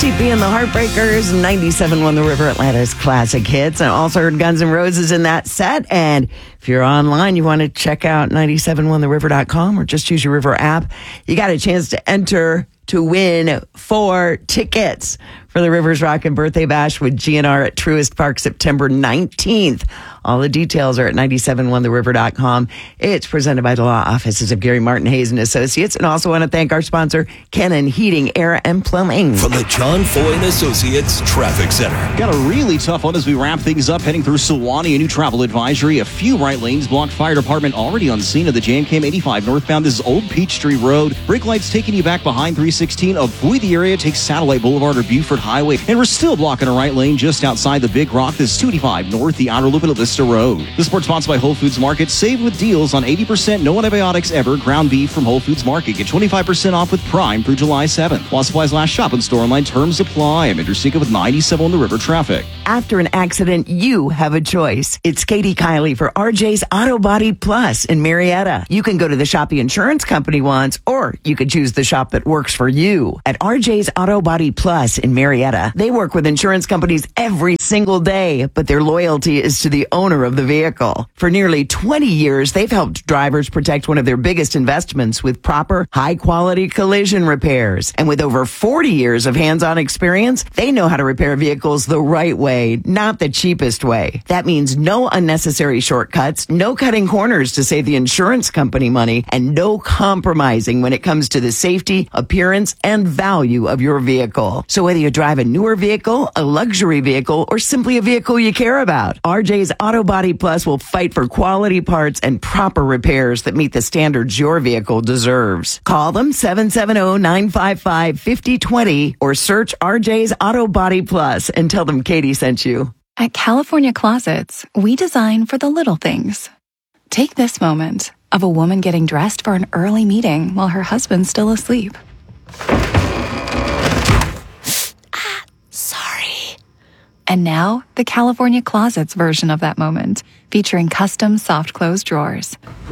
CCP and the Heartbreakers, 97.1 The River, Atlanta's classic hits. And also heard Guns N' Roses in that set. And if you're online, you want to check out 971theriver.com or just use your River app. You got a chance to enter to win 4 tickets for the Rivers Rockin' Birthday Bash with GNR at Truist Park, September 19th. All the details are at 971theriver.com. It's presented by the law offices of Gary Martin Hayes and Associates. And also want to thank our sponsor, Kennan Heating, Air, and Plumbing. From the John Foy and Associates Traffic Center. Got a really tough one as we wrap things up, heading through Sewanee. A new travel advisory. A few right lanes blocked. Fire department already on scene of the jam. Cam 85 northbound. This is Old Peachtree Road. Brake lights taking you back behind 316. Avoid the area. Take Satellite Boulevard or Buford Highway. And we're still blocking a right lane just outside the Big Rock. This is 285 north, the outer loop at Vista Road. This sports sponsored by Whole Foods Market. Save with deals on 80% no antibiotics ever ground beef from Whole Foods Market. Get 25% off with Prime through July 7th. While supplies last, shop in store online. Terms apply. I'm Andrew Sika with 97 on the River traffic. After an accident, you have a choice. It's Katie Kiley for RJ's Auto Body Plus in Marietta. You can go to the shop the insurance company wants, or you could choose the shop that works for you. At RJ's Auto Body Plus in Marietta, they work with insurance companies every single day, but their loyalty is to the owner of the vehicle. For nearly 20 years, they've helped drivers protect one of their biggest investments with proper, high-quality collision repairs. And with over 40 years of hands-on experience, they know how to repair vehicles the right way, not the cheapest way. That means no unnecessary shortcuts, no cutting corners to save the insurance company money, and no compromising when it comes to the safety, appearance, and value of your vehicle. So whether you drive a newer vehicle, a luxury vehicle, or simply a vehicle you care about, RJ's Auto Body Plus will fight for quality parts and proper repairs that meet the standards your vehicle deserves. Call them 770-955-5020 or search RJ's Auto Body Plus and tell them Katie sent you. At California Closets, we design for the little things. Take this moment of a woman getting dressed for an early meeting while her husband's still asleep. Sorry. And now, the California Closets version of that moment, featuring custom soft close drawers.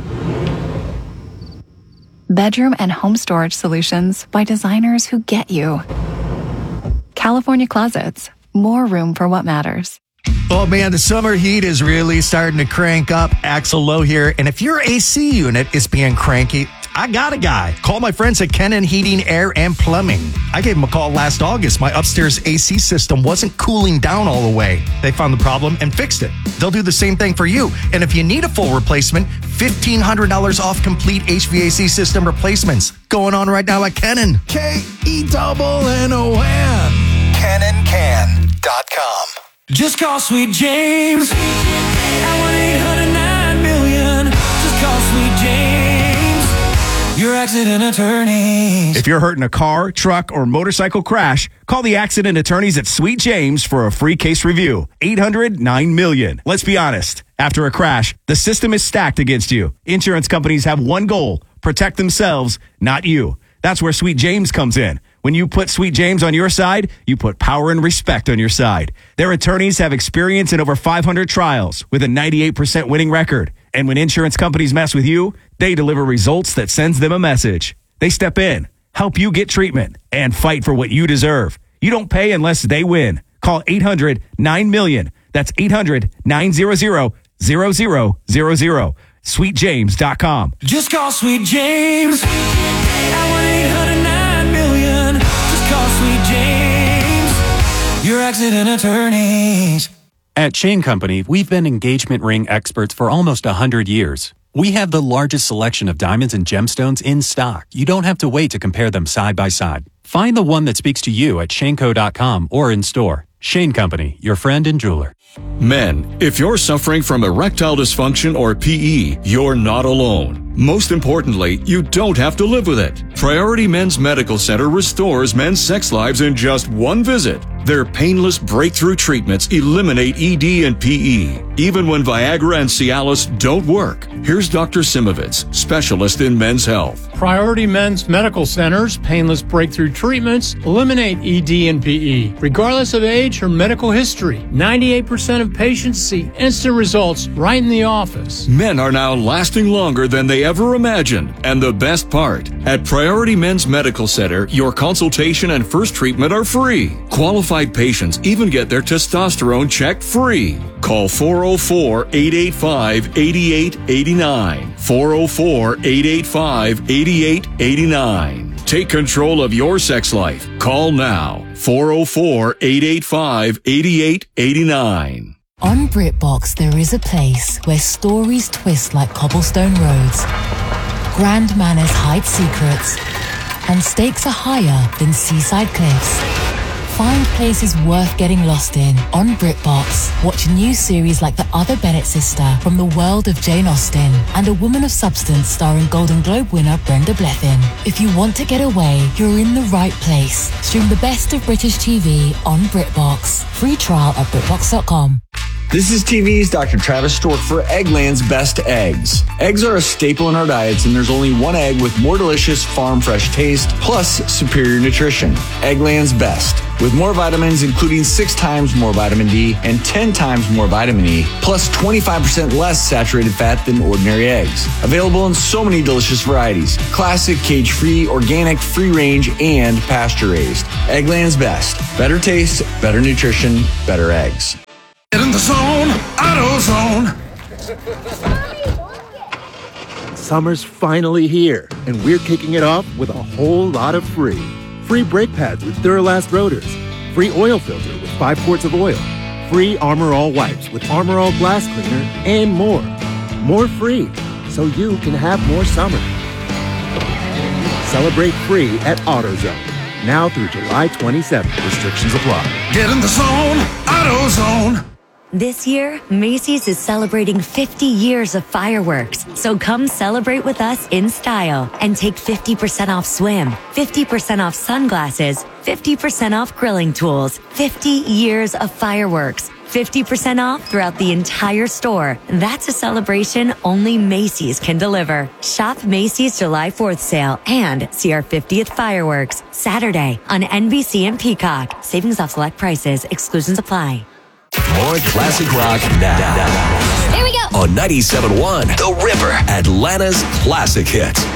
Bedroom and home storage solutions by designers who get you. California Closets, more room for what matters. Oh man, the summer heat is really starting to crank up. Axel Lowe here. And if your AC unit is being cranky, I got a guy. Call my friends at Kennan Heating, Air, and Plumbing. I gave them a call last August. My upstairs AC system wasn't cooling down all the way. They found the problem and fixed it. They'll do the same thing for you. And if you need a full replacement, $1,500 off complete HVAC system replacements. Going on right now at Kennan. KENNON. KennonCan.com. Just call Sweet James at 1-800-9-million. Just call Sweet James, your accident attorneys. If you're hurt in a car, truck, or motorcycle crash, call the accident attorneys at Sweet James for a free case review. 800-9-million. Let's be honest. After a crash, the system is stacked against you. Insurance companies have one goal: protect themselves, not you. That's where Sweet James comes in. When you put Sweet James on your side, you put power and respect on your side. Their attorneys have experience in over 500 trials with a 98% winning record. And when insurance companies mess with you, they deliver results that sends them a message. They step in, help you get treatment, and fight for what you deserve. You don't pay unless they win. Call 800-9-million. That's 800-900-0000. SweetJames.com. Just call Sweet James at 1-800-9-million. Just call Sweet James, your accident attorneys. At Chain Company, we've been engagement ring experts for almost 100 years. We have the largest selection of diamonds and gemstones in stock. You don't have to wait to compare them side by side. Find the one that speaks to you at shaneco.com or in store. Shane Company, your friend and jeweler. Men, if you're suffering from erectile dysfunction or PE, you're not alone. Most importantly, you don't have to live with it. Priority Men's Medical Center restores men's sex lives in just one visit. Their painless breakthrough treatments eliminate ED and PE, even when Viagra and Cialis don't work. Here's Dr. Simovitz, specialist in men's health. Priority Men's Medical Center's painless breakthrough treatments eliminate ED and PE, regardless of age or medical history. 98% 90% of patients see instant results right in the office. Men are now lasting longer than they ever imagined. And the best part, at Priority Men's Medical Center, your consultation and first treatment are free. Qualified patients even get their testosterone checked free. Call 404-885-8889. 404-885-8889. Take control of your sex life. Call now. 404-885-8889. On BritBox, there is a place where stories twist like cobblestone roads, grand manners hide secrets, and stakes are higher than seaside cliffs. Find places worth getting lost in on BritBox. Watch new series like The Other Bennett Sister from the world of Jane Austen and A Woman of Substance starring Golden Globe winner Brenda Blethyn. If you want to get away, you're in the right place. Stream the best of British TV on BritBox. Free trial at BritBox.com. This is TV's Dr. Travis Stork for Eggland's Best Eggs. Eggs are a staple in our diets, and there's only one egg with more delicious farm fresh taste, plus superior nutrition. Eggland's Best. With more vitamins, including 6 times more vitamin D and 10 times more vitamin E, plus 25% less saturated fat than ordinary eggs. Available in so many delicious varieties. Classic, cage-free, organic, free-range, and pasture-raised. Eggland's Best. Better taste, better nutrition, better eggs. Get in the zone, AutoZone. Summer's finally here, and we're kicking it off with a whole lot of free. Free brake pads with Duralast rotors. Free oil filter with 5 quarts of oil. Free Armor All wipes with Armor All glass cleaner, and more. More free, so you can have more summer. Celebrate free at AutoZone. Now through July 27th. Restrictions apply. Get in the zone, AutoZone. This year, Macy's is celebrating 50 years of fireworks. So come celebrate with us in style and take 50% off swim, 50% off sunglasses, 50% off grilling tools, 50 years of fireworks, 50% off throughout the entire store. That's a celebration only Macy's can deliver. Shop Macy's July 4th sale and see our 50th fireworks Saturday on NBC and Peacock. Savings off select prices. Exclusions apply. More classic rock now. Here we go. On 97.1 The River, Atlanta's classic hits.